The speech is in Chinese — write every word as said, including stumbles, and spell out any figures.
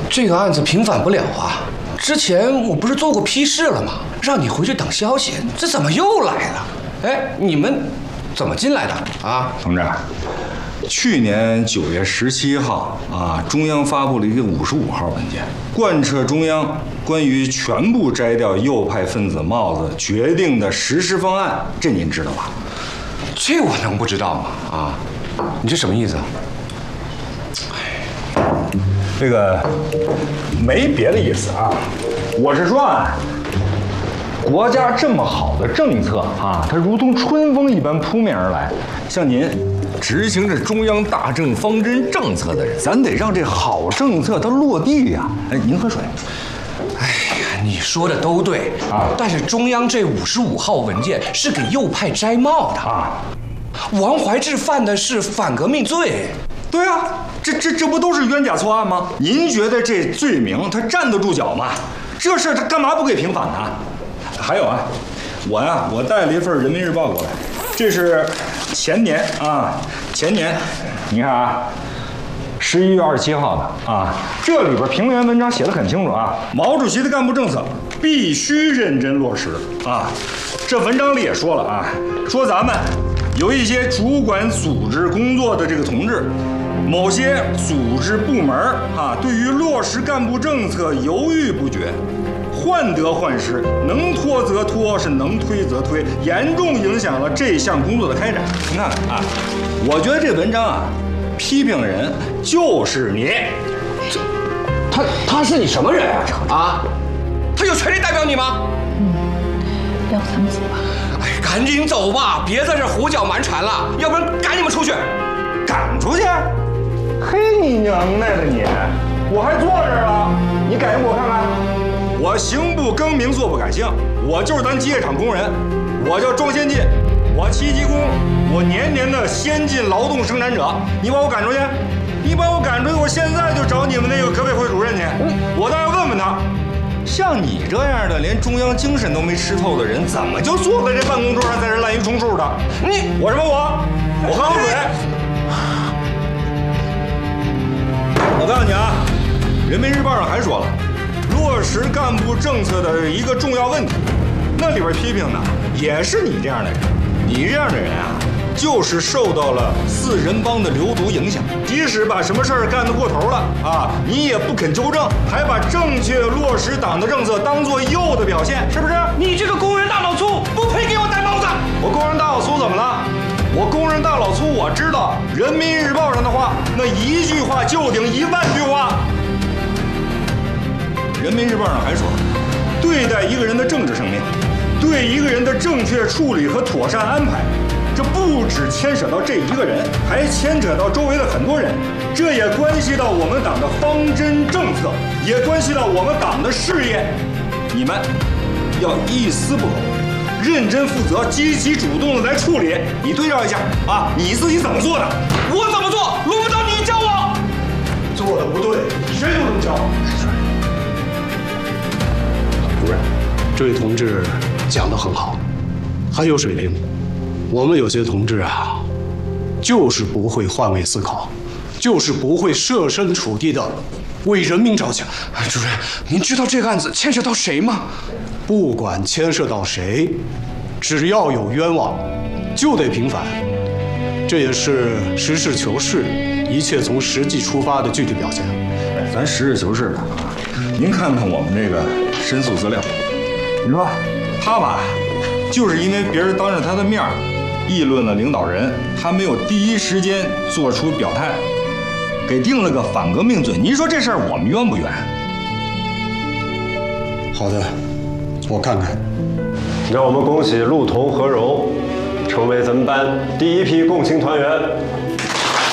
这个案子平反不了啊！之前我不是做过批示了吗？让你回去等消息，这怎么又来了？哎，你们怎么进来的啊？ 同志，去年九月十七号啊，中央发布了一个五十五号文件，贯彻中央关于全部摘掉右派分子帽子决定的实施方案，这您知道吧？ 这我能不知道吗？啊，你这什么意思啊？ 这个没别的意思啊，我是说啊，国家这么好的政策啊，它如同春风一般扑面而来。像您执行着中央大政方针政策的人，咱得让这好政策它落地呀。哎，您喝水。 哎呀，你说的都对啊，但是中央这五十五号文件是给右派摘帽的啊。王怀志犯的是反革命罪。 对啊，这这这不都是冤假错案吗？您觉得这罪名他站得住脚吗？这事儿他干嘛不给平反呢？还有啊，我呀，我带了一份《人民日报》过来，这是前年啊，前年，你看啊，十一月二十七号的啊，这里边评论员文章写得很清楚啊，毛主席的干部政策必须认真落实啊。这文章里也说了啊，说咱们有一些主管组织工作的这个同志。某些组织部门啊，对于落实干部政策犹豫不决，患得患失，能拖则拖，是能推则推，严重影响了这项工作的开展。您看看啊，我觉得这文章啊，批评人就是你。 这，他他是你什么人啊？啊，他有权利代表你吗？ 嗯，要不咱们走吧。 哎，赶紧走吧，别在这胡搅蛮缠了，要不然赶你们出去。 赶出去？嘿，你娘耐的你！我还坐这儿了，你改给我看看。我行不更名，坐不改姓，我就是咱机械厂工人，我叫庄先进，我七级工，我年年的先进劳动生产者。你把我赶出去，你把我赶出去，我现在就找你们那个革委会主任去，我倒要问问他，像你这样的连中央精神都没吃透的人，怎么就坐在这办公桌上在这滥竽充数的？你我什么我？我喝口水。我告诉你啊，《人民日报》上还说了，落实干部政策的一个重要问题，那里边批评的也是你这样的人。你这样的人啊，就是受到了四人帮的流毒影响，即使把什么事儿干得过头了啊，你也不肯纠正，还把正确落实党的政策当作右的表现，是不是？ 你这个工人大老粗，不配给我戴帽子！ 我工人大老粗怎么了？我工人大老粗，我知道《人民日报》上的话，那一句话就顶一万句话。《人民日报》上还说，对待一个人的政治生命，对一个人的正确处理和妥善安排，这不只牵扯到这一个人，还牵扯到周围的很多人，这也关系到我们党的方针政策，也关系到我们党的事业。你们要一丝不苟，认真负责，积极主动的来处理。你对照一下啊，你自己怎么做的？ 我怎么做？轮不到你教我。 做的不对，谁都能教。 主任，这位同志讲得很好，很有水平。我们有些同志啊，就是不会换位思考，就是不会设身处地的为人民着想。 主任，您知道这个案子牵涉到谁吗？ 不管牵涉到谁，只要有冤枉，就得平反。这也是实事求是、一切从实际出发的具体表现。 咱实事求是的啊，您看看我们这个申诉资料，你说他吧，就是因为别人当着他的面议论了领导人，他没有第一时间做出表态，给定了个反革命罪。您说这事儿我们冤不冤？ 好的，我看看。 让我们恭喜陆彤、何柔成为咱们班第一批共青团员。